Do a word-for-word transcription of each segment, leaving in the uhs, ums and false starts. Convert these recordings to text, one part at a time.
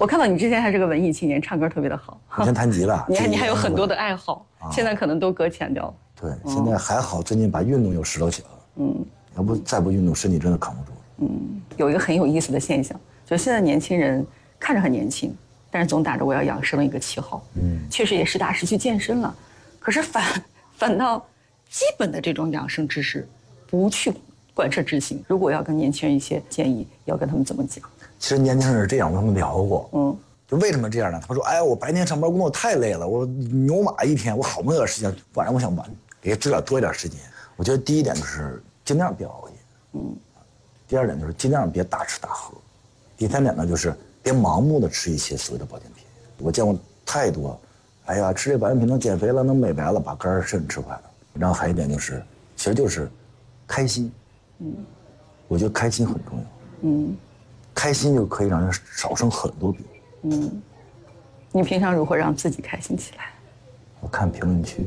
我看到你之前还是个文艺青年，唱歌特别的好。 以前弹吉他， 你还你还有很多的爱好，啊、现在可能都搁浅掉了。 对，现在还好，最近把运动又拾掇起来了。嗯，要不再不运动，身体真的扛不住。 嗯，有一个很有意思的现象，就是现在年轻人看着很年轻，但是总打着我要养生的一个旗号。嗯，确实也实打实去健身了，可是反反倒基本的这种养生知识不去贯彻执行。如果要跟年轻人一些建议，要跟他们怎么讲？ 其实年轻人是这样，我跟他们聊过。嗯。就为什么这样呢？他说：“哎呀，我白天上班工作太累了，我牛马一天，我好不容易有点时间，晚上我想玩，给自个儿多一点时间。”我觉得第一点就是尽量别熬夜，嗯。第二点就是尽量别大吃大喝，第三点呢就是别盲目的吃一些所谓的保健品。我见过太多，哎呀，吃这保健品能减肥了，能美白了，把肝肾吃坏了。然后还有一点就是，其实就是开心，嗯。我觉得开心很重要，嗯。开心就可以让人少生很多病。 嗯，你平常如何让自己开心起来？ 我看评论区，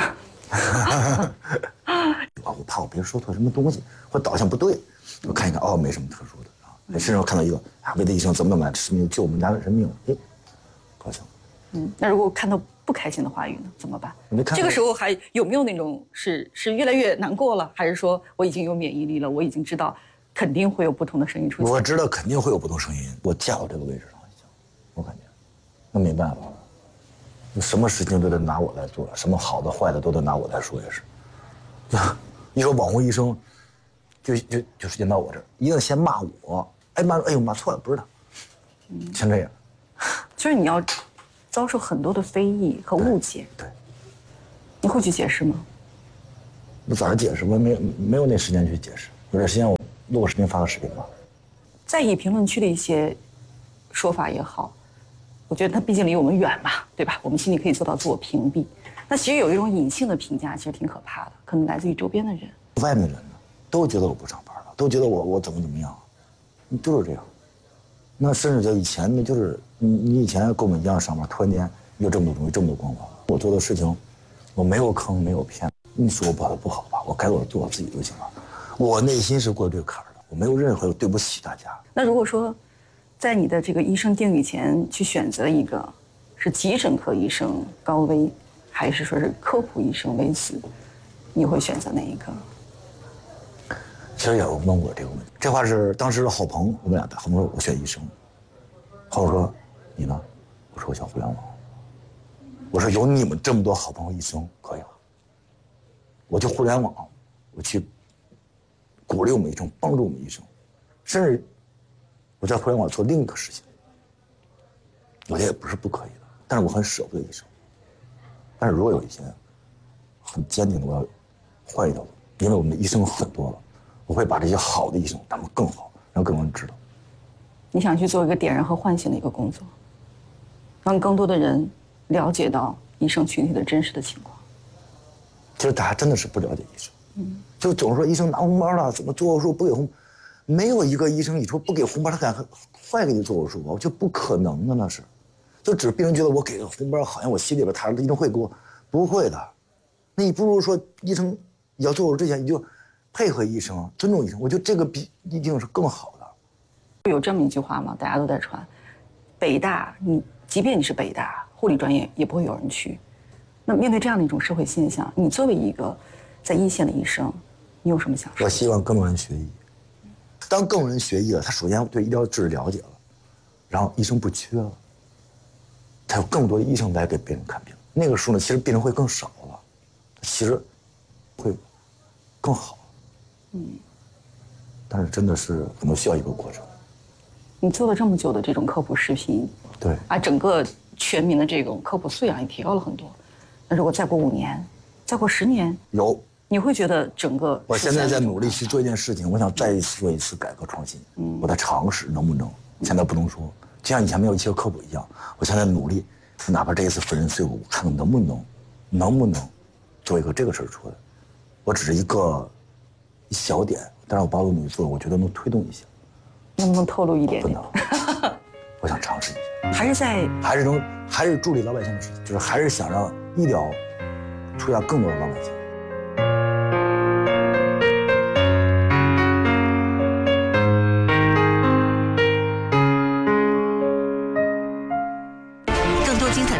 我怕我别人说错什么东西，或导向不对，我看一看，哦，没什么特殊的啊。甚至我看到一个啊，魏德医生怎么怎么吃命救我们家的人命，哎，高兴。 嗯，那如果看到不开心的话语呢，怎么办？这个时候还有没有那种是是越来越难过了，还是说我已经有免疫力了，我已经知道肯定会有不同的声音出现？ 我知道肯定会有不同声音，我架到这个位置上。我感觉，那没办法了，什么事情都得拿我来做，什么好的坏的都得拿我来说，也是。一说网红医生，就就就时间到我这儿，一定先骂我，哎骂，哎呦骂错了，不是他，嗯，先这样。 就是你要遭受很多的非议和误解， 对，对你会去解释吗？ 我咋解释？我没没有那时间去解释，有点时间我录个视频发个视频吧。 在意评论区的一些说法也好。我觉得它毕竟离我们远嘛，对吧？我们心里可以做到自我屏蔽。那其实有一种隐性的评价，其实挺可怕的，可能来自于周边的人。 外面人呢，都觉得我不上班了，都觉得我我怎么怎么样，就是这样。那甚至就以前呢，就是你你以前跟我们一样上班，突然间有这么多东西，这么多光环，我做的事情，我没有坑，没有骗。你说我不好不好吧，我该我做我自己就行了。我内心是过这个坎儿的，我没有任何对不起大家。 那如果说，在你的这个医生定语前去选择一个，是急诊科医生高危，还是说是科普医生微子，你会选择哪一个？ 其实也有问过这个问题，这话是当时的郝鹏，我们俩的，郝鹏说我选医生，郝鹏说你呢？我说我选互联网。我说有你们这么多好朋友医生可以了，我就互联网，我去鼓励我们医生，帮助我们医生，甚至。我在互联网做另一个事情，我觉得也不是不可以的，但是我很舍不得医生。但是如果有一天很坚定的我要换一条路，因为我们的医生很多了，我会把这些好的医生他们更好，让更多人知道。 你想去做一个点燃和唤醒的一个工作，让更多的人了解到医生群体的真实的情况。 其实大家真的是不了解医生，嗯，就总说医生拿红包了，怎么做手术不给红包。没有一个医生，你说不给红包，他敢坏给你做手术吧？我觉得不可能的，那是，就只是病人觉得我给个红包，好像我心里边踏实，医生会给我，不会的。那你不如说医生要做手术之前，你就配合医生，尊重医生。我觉得这个比一定是更好的。 有这么一句话吗？大家都在传，北大，你即便你是北大护理专业，也不会有人去。那面对这样的一种社会现象，你作为一个在一线的医生，你有什么想说？ 我希望更多人学医。当更多人学医了，他首先对医疗知识了解了，然后医生不缺了，才有更多的医生来给别人看病。那个时候呢，其实病人会更少了，其实会更好。嗯，但是真的是可能需要一个过程。 你做了这么久的这种科普视频， 对啊，整个全民的这种科普素养也提高了很多。那如果再过五年，再过十年， 有。 你会觉得整个我现在在努力去做一件事情，我想再做一次改革创新。嗯，我在尝试能不能，现在不能说，就像以前没有一些科普一样，我现在努力，哪怕这一次粉身碎骨，看看能不能，能不能做一个这个事儿出来。我只是一个一小点，但是我把我努力做了，我觉得能推动一下。 能不能透露一点点？ 不能，我想尝试一下。 还是在， 还是能，还是助力老百姓的事情，就是还是想让医疗触达更多的老百姓。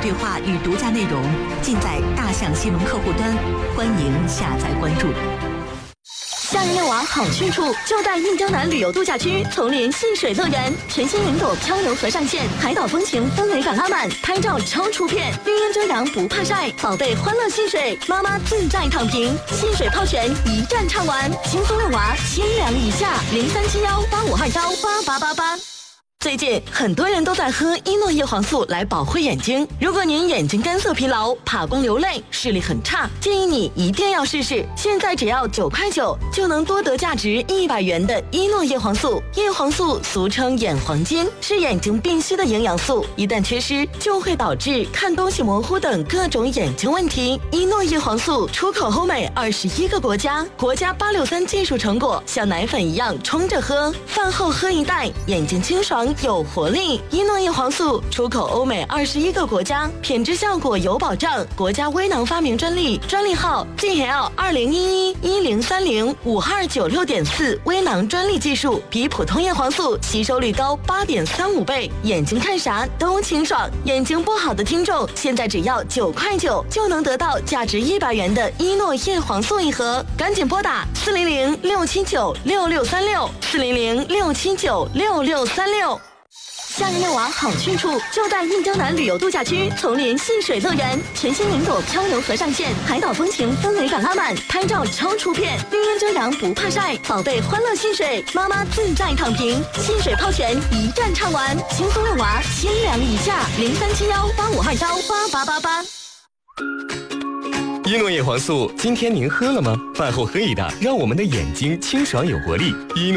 对话与独家内容尽在大象新闻客户端，欢迎下载关注。 夏日遛娃好去处就在印江南旅游度假区丛林戏水乐园，全新云朵漂流河上线，海岛风情氛围感拉满，拍照超出片，绿荫遮阳不怕晒，宝贝欢乐戏水，妈妈自在躺平，戏水泡泉一站唱完，轻松遛娃千两以下，零三七幺八五二幺八八八八。最近很多人都在喝伊诺叶黄素来保护眼睛。如果您眼睛干涩疲劳、怕光流泪、视力很差，建议你一定要试试。现在只要九块九就能多得价值一百元的伊诺叶黄素。叶黄素俗称眼黄金，是眼睛必需的营养素，一旦缺失就会导致看东西模糊等各种眼睛问题。伊诺叶黄素出口欧美二十一个国家，国家八六三技术成果，像奶粉一样冲着喝，饭后喝一袋，眼睛清爽有活力。伊诺叶黄素出口欧美二十一个国家，品质效果有保障，国家微囊发明专利，专利号 G L 二零一一一零三零五二九六点四，微囊专利技术，比普通叶黄素吸收率高八点三五倍，眼睛看啥都清爽。眼睛不好的听众，现在只要九块九就能得到价值一百元的伊诺叶黄素一盒，赶紧拨打四零零六七九六六三六四零零六七九六六三六。夏日遛娃好去处就在印江南旅游度假区丛林戏水乐园，全新云朵漂流河上线，海岛风情氛围感拉满，拍照超出片，绿荫遮阳不怕晒，宝贝欢乐戏水，妈妈自在躺平，戏水泡泉一站唱完，轻松遛娃千两以下，零三七幺八五二幺八八八八。 伊诺叶黄素，今天您喝了吗？饭后喝一袋，让我们的眼睛清爽有活力。伊诺